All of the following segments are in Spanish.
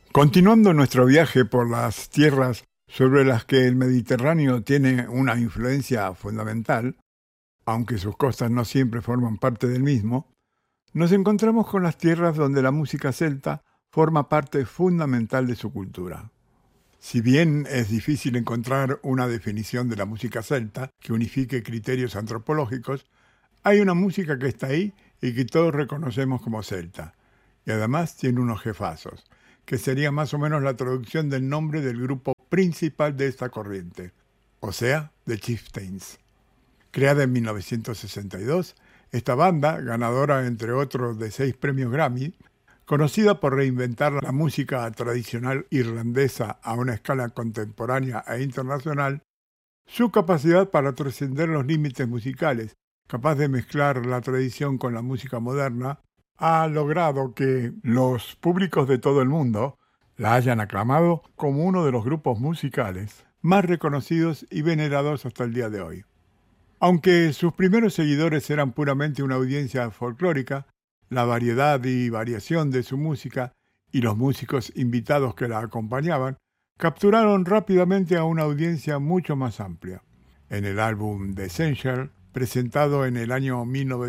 Continuando nuestro viaje por las tierras sobre las que el Mediterráneo tiene una influencia fundamental, aunque sus costas no siempre forman parte del mismo, nos encontramos con las tierras donde la música celta forma parte fundamental de su cultura. Si bien es difícil encontrar una definición de la música celta que unifique criterios antropológicos, hay una música que está ahí y que todos reconocemos como celta, y además tiene unos jefazos, que sería más o menos la traducción del nombre del grupo principal de esta corriente, o sea, The Chieftains. Creada en 1962, esta banda, ganadora entre otros de 6 premios Grammy, conocida por reinventar la música tradicional irlandesa a una escala contemporánea e internacional, su capacidad para trascender los límites musicales, capaz de mezclar la tradición con la música moderna, ha logrado que los públicos de todo el mundo la hayan aclamado como uno de los grupos musicales más reconocidos y venerados hasta el día de hoy. Aunque sus primeros seguidores eran puramente una audiencia folclórica, la variedad y variación de su música y los músicos invitados que la acompañaban capturaron rápidamente a una audiencia mucho más amplia. En el álbum The Essential, presentado en el año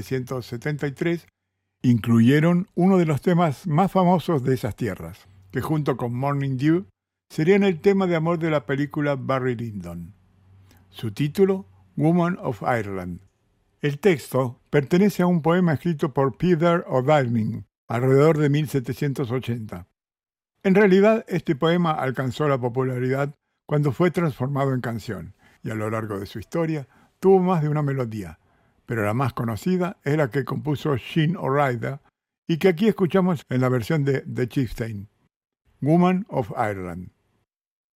1973, incluyeron uno de los temas más famosos de esas tierras, que junto con Morning Dew serían el tema de amor de la película Barry Lyndon. Su título, Woman of Ireland. El texto pertenece a un poema escrito por Peter O'Downing alrededor de 1780. En realidad, este poema alcanzó la popularidad cuando fue transformado en canción, y a lo largo de su historia tuvo más de una melodía, pero la más conocida es la que compuso Sean O'Reilly y que aquí escuchamos en la versión de The Chieftain, Woman of Ireland.